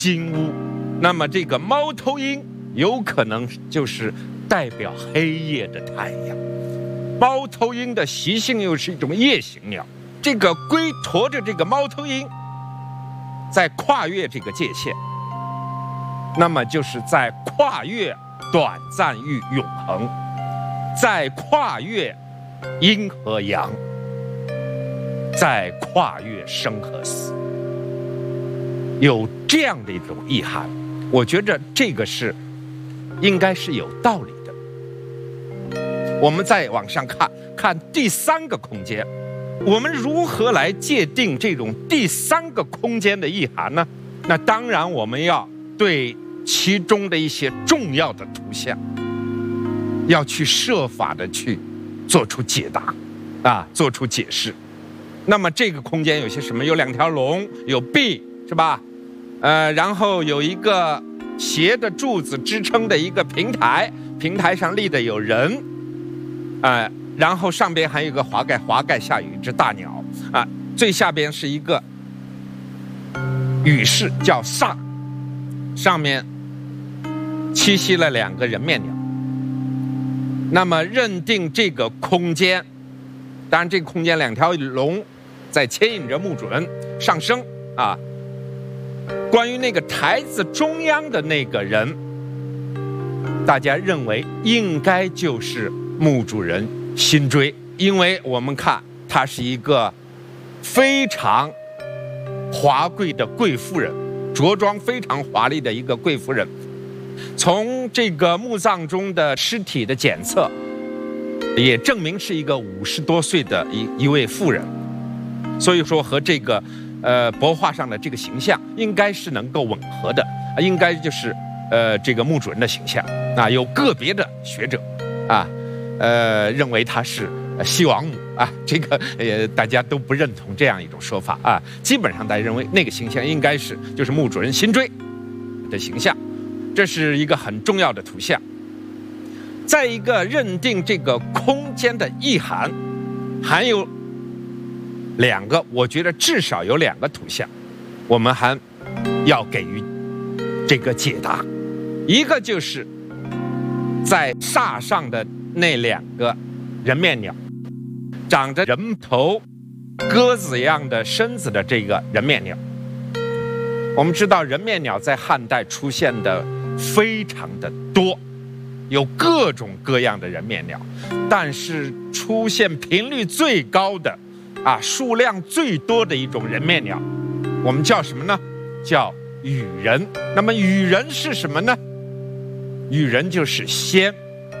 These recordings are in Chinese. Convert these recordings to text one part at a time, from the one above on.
金乌。那么这个猫头鹰有可能就是代表黑夜的太阳。猫头鹰的习性又是一种夜行鸟，这个龟驮着这个猫头鹰在跨越这个界限，那么就是在跨越短暂与永恒，在跨越阴和阳，在跨越生和死，有这样的一种意涵。我觉着这个是应该是有道理的。我们再往上看第三个空间，我们如何来界定这种第三个空间的意涵呢？那当然我们要对其中的一些重要的图像要去设法的去做出解答做出解释。那么这个空间有些什么？有两条龙，有壁，是吧？然后有一个斜的柱子支撑的一个平台，平台上立的有人，然后上边还有一个华盖，华盖下有一只大鸟，最下边是一个羽饰叫煞，上面栖息了两个人面鸟。那么认定这个空间，当然这个空间两条龙在牵引着木准上升关于那个台子中央的那个人，大家认为应该就是墓主人辛追，因为我们看她是一个非常华贵的贵妇人，着装非常华丽的一个贵妇人。从这个墓葬中的尸体的检测，也证明是一个50多岁的一位妇人，所以说和这个帛画上的这个形象应该是能够吻合的，应该就是这个墓主人的形象有个别的学者认为他是西王母这个大家都不认同这样一种说法基本上大家认为那个形象应该是就是墓主人辛追的形象，这是一个很重要的图像。再一个，认定这个空间的意涵，还有两个，我觉得至少有两个图像，我们还要给予这个解答。一个就是在煞上的那两个人面鸟，长着人头鸽子一样的身子的这个人面鸟。我们知道人面鸟在汉代出现的非常的多，有各种各样的人面鸟，但是出现频率最高的数量最多的一种人面鸟，我们叫什么呢？叫羽人。那么羽人是什么呢？羽人就是仙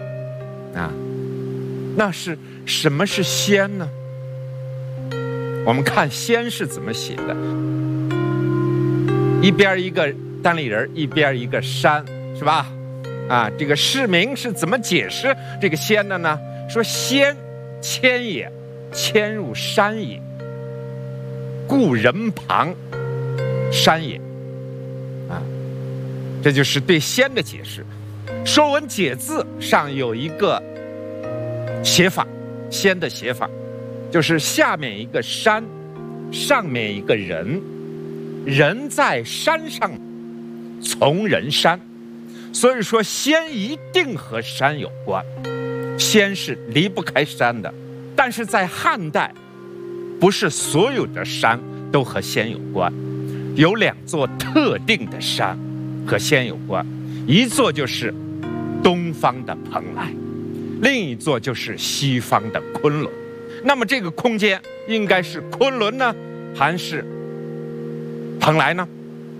那是什么是仙呢？我们看仙是怎么写的，一边一个单立人，一边一个山，是吧？这个释明是怎么解释这个仙的呢？说仙迁也，迁入山也，故人旁山也这就是对仙的解释。《说文解字》上有一个写法，仙的写法就是下面一个山，上面一个人，人在山上从人山，所以说仙一定和山有关，仙是离不开山的。但是在汉代，不是所有的山都和仙有关，有两座特定的山和仙有关，一座就是东方的蓬莱，另一座就是西方的昆仑。那么这个空间应该是昆仑呢，还是蓬莱呢？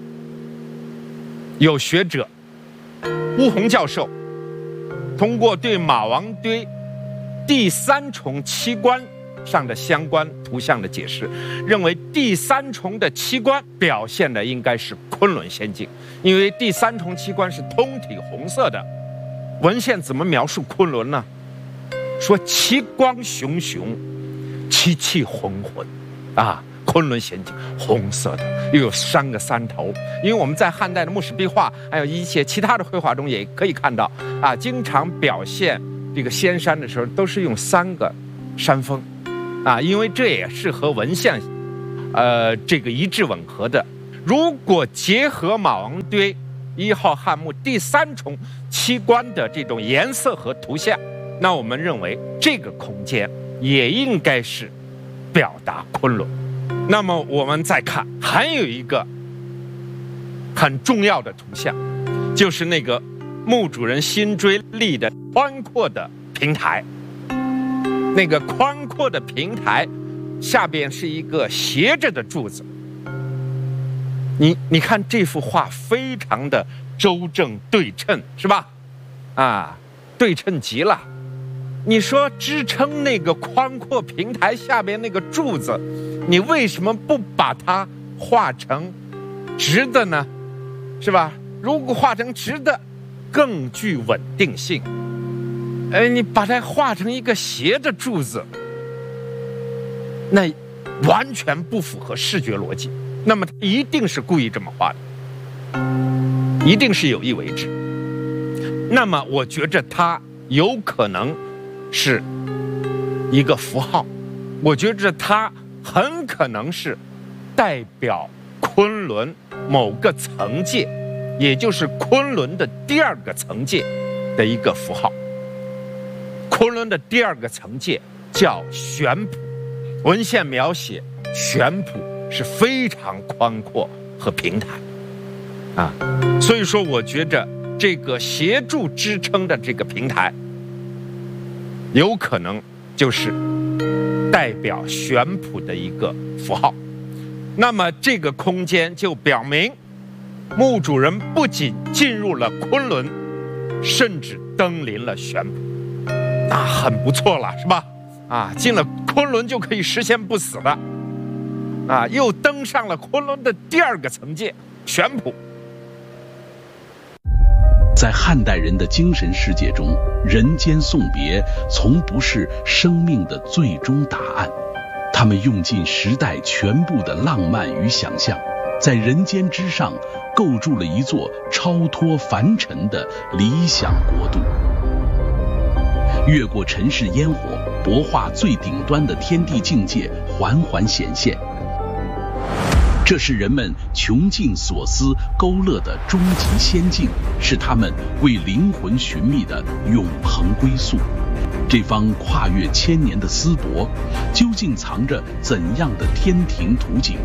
有学者乌鸿教授通过对马王堆第三重七关上的相关图像的解释，认为第三重的七关表现的应该是昆仑仙境，因为第三重七关是通体红色的。文献怎么描述昆仑呢？说其光熊熊，其气浑浑昆仑仙境红色的，又有3个山头。因为我们在汉代的木石壁画还有一些其他的绘画中也可以看到经常表现这个仙山的时候都是用3个山峰因为这也是和文献这个一致吻合的。 如果结合马王堆1号汉墓第3重器官的这种颜色和图像，那我们认为这个空间也应该是表达昆仑。那么我们再看，还有一个很重要的图像，就是那个墓主人辛追立的宽阔的平台。那个宽阔的平台下边是一个斜着的柱子。你看这幅画非常的周正对称，是吧？啊，对称极了。你说支撑那个宽阔平台下边那个柱子，你为什么不把它画成直的呢？是吧？如果画成直的，更具稳定性。你把它画成一个斜的柱子，那完全不符合视觉逻辑。那么一定是故意这么画的，一定是有意为之。那么我觉着它有可能是一个符号，我觉着它很可能是代表昆仑某个层界，也就是昆仑的第2个层界的一个符号。昆仑的第2个层界叫玄圃，文献描写玄圃是非常宽阔和平坦啊，所以说我觉着这个协助支撑的这个平台，有可能就是代表玄圃的一个符号。那么这个空间就表明，墓主人不仅进入了昆仑，甚至登临了玄圃，那很不错了，是吧？啊，进了昆仑就可以实现不死了。啊，又登上了昆仑的第2个层界玄圃。 在汉代人的精神世界中，人间送别从不是生命的最终答案，他们用尽时代全部的浪漫与想象，在人间之上构筑了一座超脱凡尘的理想国度。越过尘世烟火，博化最顶端的天地境界缓缓显现。这是人们穷尽所思勾勒的终极仙境，是他们为灵魂寻觅的永恒归宿。这方跨越1000年的丝帛，究竟藏着怎样的天庭图景？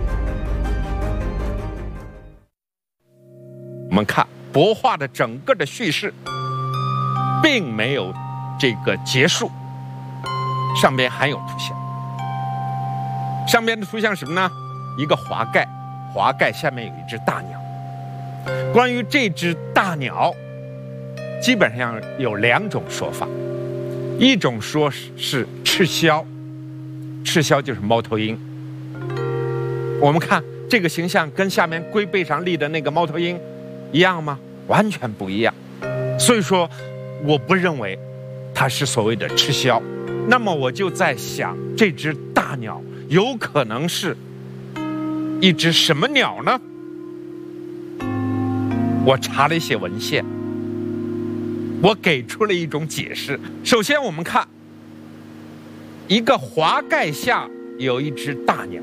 我们看帛画的整个的叙事，并没有这个结束，上边还有图像。上边的图像什么呢？一个华盖，华盖下面有一只大鸟。关于这只大鸟，基本上有2种说法，一种说是赤霄，赤霄就是猫头鹰。我们看这个形象跟下面龟背上立的那个猫头鹰一样吗？完全不一样。所以说，我不认为它是所谓的赤霄。那么我就在想，这只大鸟有可能是一只什么鸟呢？我查了一些文献，我给出了一种解释。首先我们看一个华盖下有一只大鸟。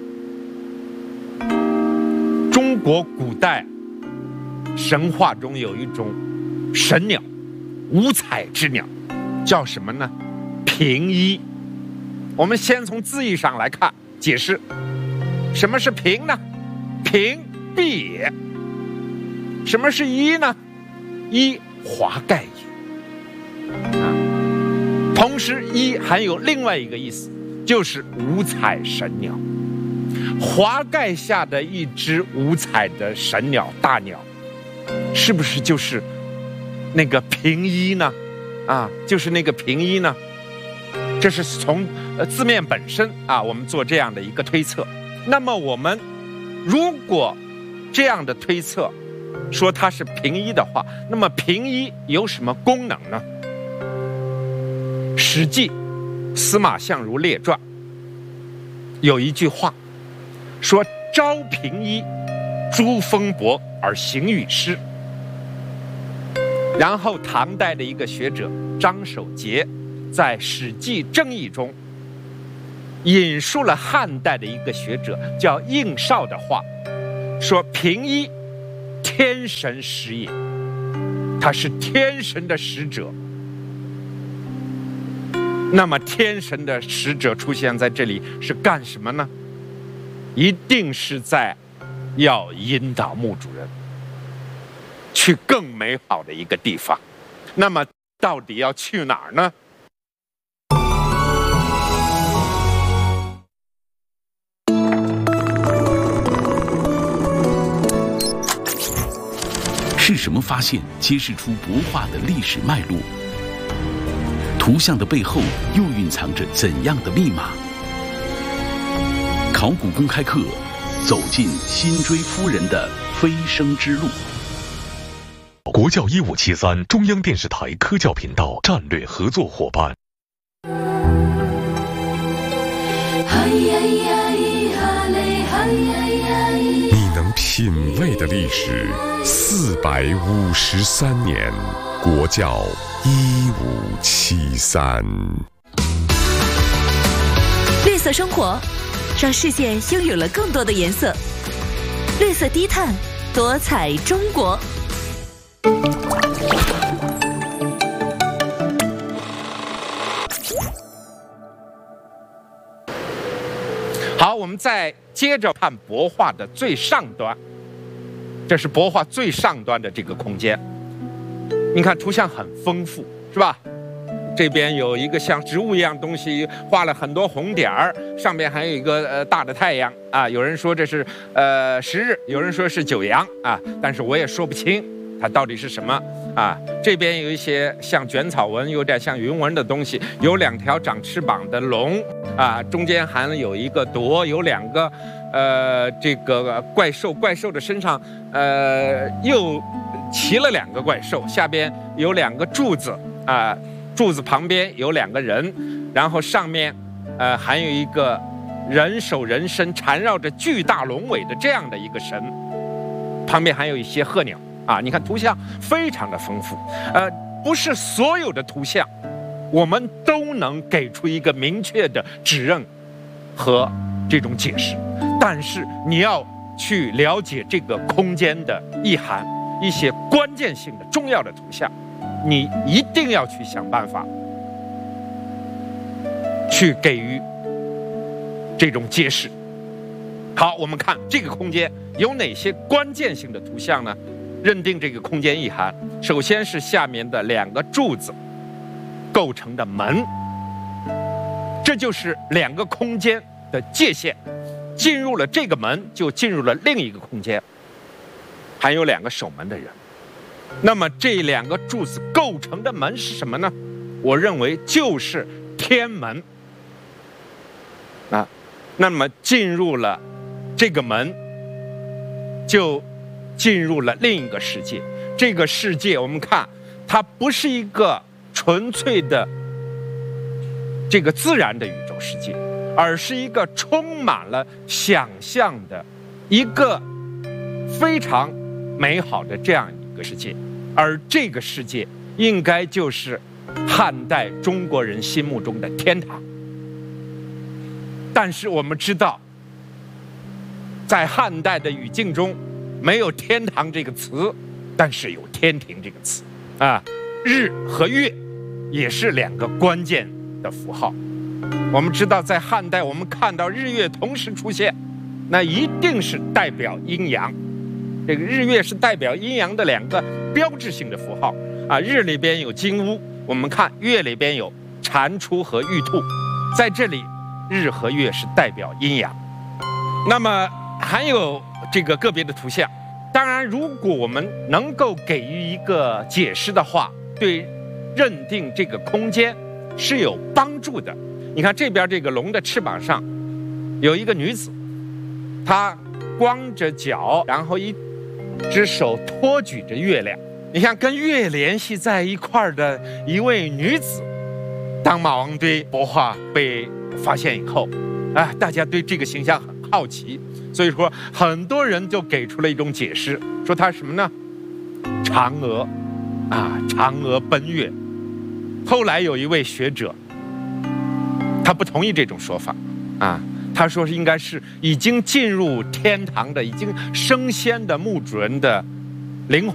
中国古代神话中有一种神鸟，五彩之鸟，叫什么呢？平一。我们先从字义上来看解释，什么是平呢？平蔽也。什么是一呢？一华盖也。同时一还有另外一个意思，就是五彩神鸟。华盖下的一只五彩的神鸟大鸟，是不是就是那个平一呢？就是那个平一呢？这是从字面本身我们做这样的一个推测。那么我们如果这样的推测说它是平一的话，那么平一有什么功能呢？《史记·司马相如列传》有一句话说：“昭平一，诸风伯而行于师。”然后唐代的一个学者张守节在《史记正义》中引述了汉代的一个学者叫应绍的话， 说平一天神使也，他是天神的使者。那么天神的使者出现在这里是干什么呢？一定是在要引导墓主人去更美好的一个地方。那么到底要去哪儿呢？ 是什么发现揭示出帛画的历史脉络？图像的背后又蕴藏着怎样的密码？考古公开课，走进辛追夫人的飞升之路。 国教1573中央电视台科教频道战略合作伙伴。 你能品味的历史453年，国教1573。 绿色生活，让世界拥有了更多的颜色。绿色低碳，多彩中国。 好，我们再接着看帛画的最上端，这是帛画最上端的这个空间。你看图像很丰富，是吧？这边有一个像植物一样东西，画了很多红点儿，上面还有一个大的太阳啊。有人说这是10日，有人说是9阳啊，但是我也说不清它到底是什么啊。这边有一些像卷草纹，有点像云纹的东西，有2条长翅膀的龙啊，中间还有一个铎，有2个这个怪兽，怪兽的身上又骑了2个怪兽，下边有2个柱子啊。柱子旁边有2个人，然后上面还有一个人手人身缠绕着巨大龙尾的这样的一个神，旁边还有一些鹤鸟啊。你看图像非常的丰富，不是所有的图像我们都能给出一个明确的指认和这种解释，但是你要去了解这个空间的意涵，一些关键性的重要的图像，你一定要去想办法去给予这种揭示。好，我们看这个空间有哪些关键性的图像呢？认定这个空间意涵，首先是下面的2个柱子构成的门，这就是2个空间的界限。进入了这个门，就进入了另一个空间，还有2个守门的人。那么这2个柱子构成的门是什么呢？我认为就是天门啊。那么进入了这个门，就进入了另一个世界。这个世界我们看，它不是一个纯粹的这个自然的宇宙世界，而是一个充满了想象的一个非常美好的这样一个世界。而这个世界应该就是汉代中国人心目中的天堂。但是我们知道，在汉代的语境中没有天堂这个词，但是有天庭这个词啊。日和月也是2个关键的符号。我们知道在汉代我们看到日月同时出现，那一定是代表阴阳。这个日月是代表阴阳的2个标志性的符号啊。日里边有金乌，我们看月里边有蟾蜍和玉兔，在这里日和月是代表阴阳。那么还有这个个别的图像，当然如果我们能够给予一个解释的话，对认定这个空间是有帮助的。你看这边这个龙的翅膀上有一个女子，她光着脚，然后一只手托举着月亮。你看跟月联系在一块儿的一位女子，当马王堆帛画被发现以后大家对这个形象很好奇，所以说很多人就给出了一种解释，说她什么呢？嫦娥嫦娥奔月。后来有一位学者他不同意这种说法他说应该是已经进入天堂的、已经升仙的墓主人的灵魂。